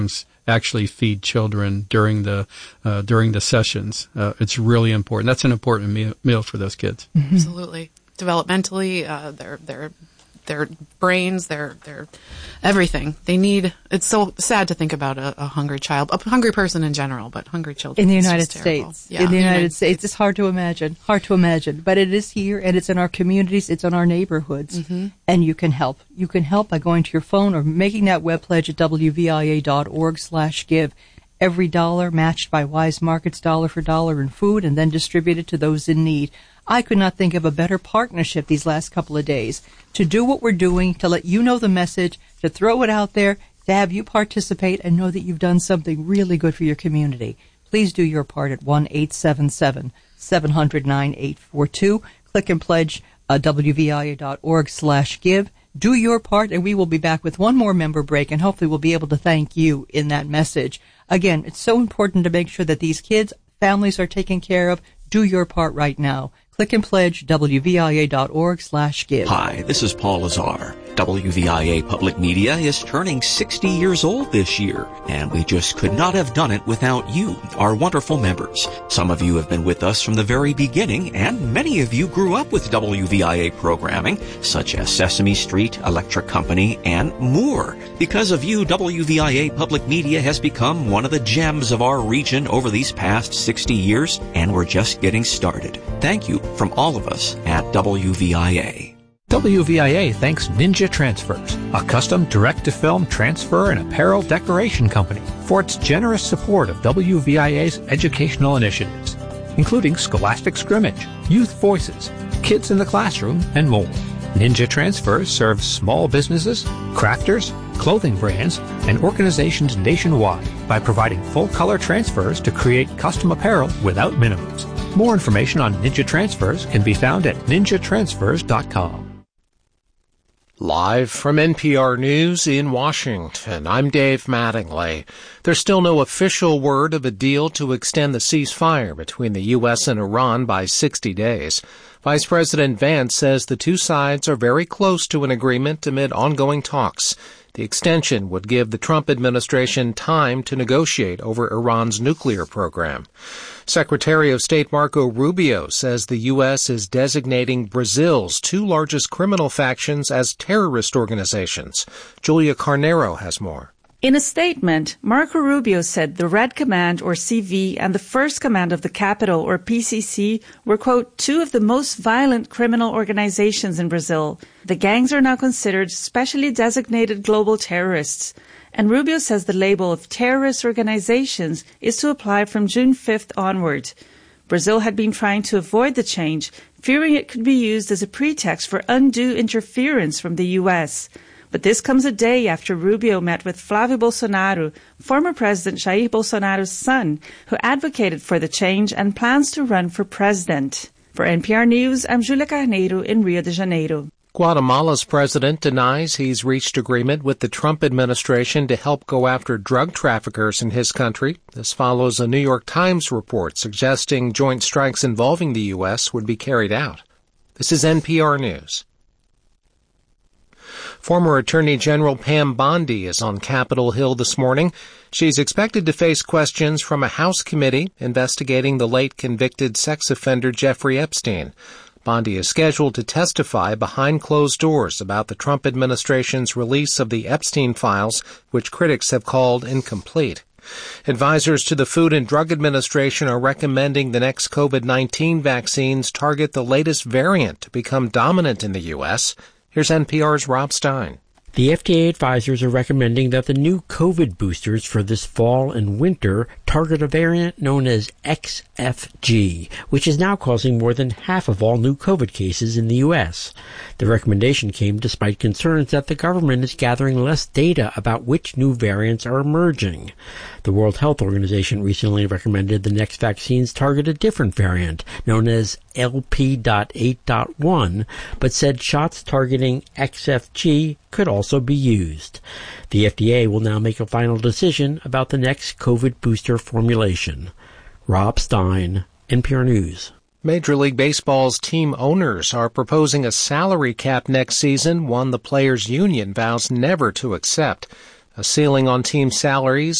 actually feed children during the sessions. It's really important. That's an important meal for those kids. Mm-hmm. Absolutely. Developmentally, their brains, their everything. They need. It's so sad to think about a hungry child, a hungry person in general, but hungry children in the United States. Yeah, in the United States, it's hard to imagine. But it is here, and it's in our communities. It's in our neighborhoods, and you can help. You can help by going to your phone or making that web pledge at wvia.org/give. Every dollar matched by Wise Markets dollar for dollar in food, and then distributed to those in need. I could not think of a better partnership these last couple of days to do what we're doing, to let you know the message, to throw it out there, to have you participate and know that you've done something really good for your community. Please do your part at 1-877-700-9842. Click and pledge wvia.org/give. Do your part, and we will be back with one more member break, and hopefully we'll be able to thank you in that message. Again, it's so important to make sure that these kids, families are taken care of. Do your part right now. Click and pledge wvia.org/give. Hi, this is Paul Lazar. WVIA Public Media is turning 60 years old this year, and we just could not have done it without you, our wonderful members. Some of you have been with us from the very beginning, and many of you grew up with WVIA programming, such as Sesame Street, Electric Company, and more. Because of you, WVIA Public Media has become one of the gems of our region over these past 60 years, and we're just getting started. Thank you from all of us at WVIA. WVIA thanks Ninja Transfers, a custom direct-to-film transfer and apparel decoration company, for its generous support of WVIA's educational initiatives, including Scholastic Scrimmage, Youth Voices, Kids in the Classroom, and more. Ninja Transfers serves small businesses, crafters, clothing brands, and organizations nationwide by providing full-color transfers to create custom apparel without minimums. More information on Ninja Transfers can be found at ninjatransfers.com. Live from NPR News in Washington, I'm Dave Mattingly. There's still no official word of a deal to extend the ceasefire between the U.S. and Iran by 60 days. Vice President Vance says the two sides are very close to an agreement amid ongoing talks. The extension would give the Trump administration time to negotiate over Iran's nuclear program. Secretary of State Marco Rubio says the U.S. is designating Brazil's two largest criminal factions as terrorist organizations. Julia Carnero has more. In a statement, Marco Rubio said the Red Command, or CV, and the First Command of the Capital, or PCC, were, quote, two of the most violent criminal organizations in Brazil. The gangs are now considered specially designated global terrorists. And Rubio says the label of terrorist organizations is to apply from June 5th onward. Brazil had been trying to avoid the change, fearing it could be used as a pretext for undue interference from the U.S., But this comes a day after Rubio met with Flávio Bolsonaro, former President Jair Bolsonaro's son, who advocated for the change and plans to run for president. For NPR News, I'm Julia Carneiro in Rio de Janeiro. Guatemala's president denies he's reached agreement with the Trump administration to help go after drug traffickers in his country. This follows a New York Times report suggesting joint strikes involving the U.S. would be carried out. This is NPR News. Former Attorney General Pam Bondi is on Capitol Hill this morning. She's expected to face questions from a House committee investigating the late convicted sex offender Jeffrey Epstein. Bondi is scheduled to testify behind closed doors about the Trump administration's release of the Epstein files, which critics have called incomplete. Advisors to the Food and Drug Administration are recommending the next COVID-19 vaccines target the latest variant to become dominant in the U.S. Here's NPR's Rob Stein. The FDA advisors are recommending that the new COVID boosters for this fall and winter target a variant known as XFG, which is now causing more than half of all new COVID cases in the U.S. The recommendation came despite concerns that the government is gathering less data about which new variants are emerging. The World Health Organization recently recommended the next vaccines target a different variant, known as LP.8.1, but said shots targeting XFG could also be used. The FDA will now make a final decision about the next COVID booster formulation. Rob Stein, NPR News. Major League Baseball's team owners are proposing a salary cap next season, one the players' union vows never to accept. A ceiling on team salaries